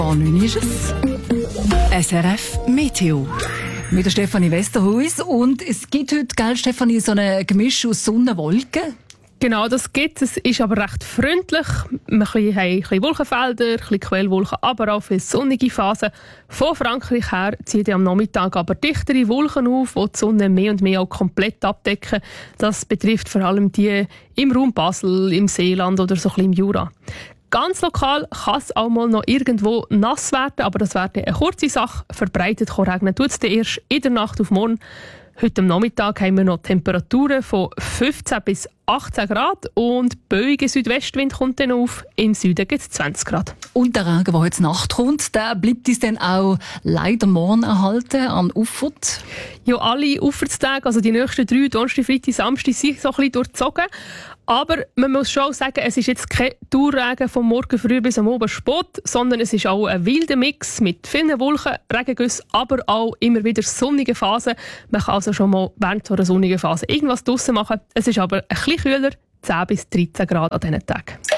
9 ist es. SRF Meteo. Mit der Stefanie Westerhuis. Und es gibt heute, gell, Stefanie, so ein Gemisch aus Sonne und Wolken. Genau, das gibt es. Es ist aber recht freundlich. Wir haben ein bisschen Wolkenfelder, ein bisschen Quellwolken, aber auch viele sonnige Phasen. Von Frankreich her ziehen am Nachmittag aber dichtere Wolken auf, die die Sonne mehr und mehr auch komplett abdecken. Das betrifft vor allem die im Raum Basel, im Seeland oder so ein bisschen im Jura. Ganz lokal kann es auch mal noch irgendwo nass werden, aber das wäre eine kurze Sache. Verbreitet regnen tut es erst in der Nacht auf morgen. Heute am Nachmittag haben wir noch Temperaturen von 15 bis 18 Grad und böiger Südwestwind kommt dann auf. Im Süden gibt es 20 Grad. Und der Regen, der heute Nacht kommt, der bleibt uns dann auch leider morgen erhalten an Ufert? Ja, alle Ufertage, also die nächsten 3, Donnerstag, Freitag, Samstag, sind so ein bisschen durchzogen. Aber man muss schon sagen, es ist jetzt kein Dauerregen vom Morgen früh bis am Abend spät, sondern es ist auch ein wilder Mix mit vielen Wolken, Regengüssen, aber auch immer wieder sonnige Phasen. Man kann also schon mal während so einer sonnigen Phase irgendwas draussen machen. Es ist aber ein bisschen kühler, 10 bis 13 Grad an diesen Tagen.